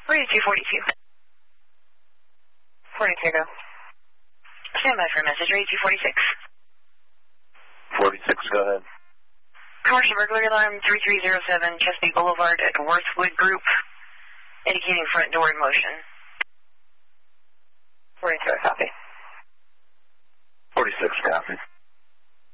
42, 42. 42, go. Stand by for a message, 8246. 46, go ahead. Commercial burglary alarm 3307, Chesapeake Boulevard at Worthwood Group, indicating front door in motion.